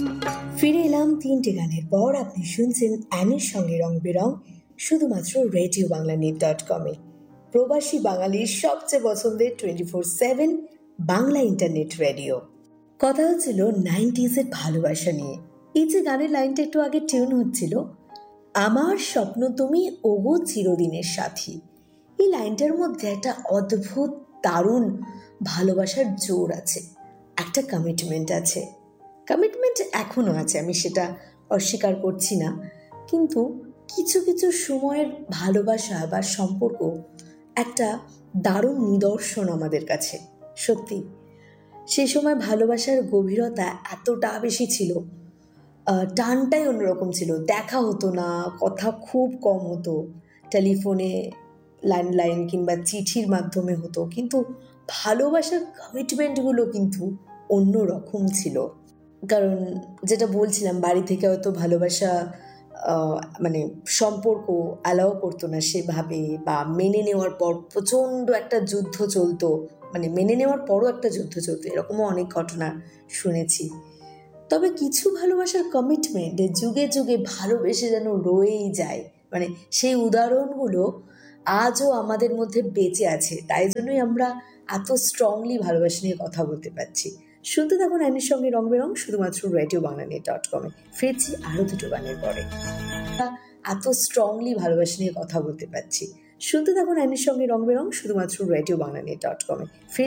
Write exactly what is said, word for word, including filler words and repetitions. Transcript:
ফিরে এলাম তিনটে গানের পর। আপনি শুনছেন অ্যানির সঙ্গে রং বেরং, শুধুমাত্র রেডিও বাংলা নেট ডট কমে, প্রবাসী বাঙালির সবচেয়ে পছন্দের twenty four seven Bangla internet radio. কথা হচ্ছিল নাইনটিজের ভালোবাসা নিয়ে। এই যে গানের লাইনটা একটু আগে টিউন হচ্ছিল, আমার স্বপ্ন তুমি ওগো চিরদিনের সাথী, এই লাইনটার মধ্যে একটা অদ্ভুত দারুণ ভালোবাসার জোর আছে, একটা কমিটমেন্ট আছে। কমিটমেন্ট এখনও আছে, আমি সেটা অস্বীকার করছি না, কিন্তু কিছু কিছু সময়ের ভালোবাসা বা সম্পর্ক একটা দারুণ নিদর্শন আমাদের কাছে। সত্যি সেই সময় ভালোবাসার গভীরতা এতটা বেশি ছিল, টানটাই অন্যরকম ছিল। দেখা হতো না, কথা খুব কম হতো, টেলিফোনে, ল্যান্ডলাইন কিংবা চিঠির মাধ্যমে হতো, কিন্তু ভালোবাসার কমিটমেন্টগুলো কিন্তু অন্য রকম ছিল। কারণ যেটা বলছিলাম, বাড়ি থেকে হয়তো ভালোবাসা মানে সম্পর্ক অ্যালাউ করতো না সেভাবে, বা মেনে নেওয়ার পর প্রচণ্ড একটা যুদ্ধ চলতো, মানে মেনে নেওয়ার পরও একটা যুদ্ধ চলতো, এরকমও অনেক ঘটনা শুনেছি। তবে কিছু ভালোবাসার কমিটমেন্ট যুগে যুগে ভালোবেসে যেন রয়েই যায়, মানে সেই উদাহরণগুলো আজও আমাদের মধ্যে বেঁচে আছে। তাই জন্যই আমরা এত স্ট্রংলি ভালোবাসা নিয়ে কথা বলতে পারছি। শুনতে থাকুন অ্যানির সঙ্গে রং বেরং, শুধুমাত্র রেডিও বাংলা নেট ডট কমে। ফিরছি আরও দুটো গানের পরে। এত স্ট্রংলি ভালোবাসা নিয়ে কথা বলতে পারছি। শুনতে থাকুন অ্যানির সঙ্গে রং বেরং, শুধুমাত্র রেডিও বাংলা নেট ডট কমে।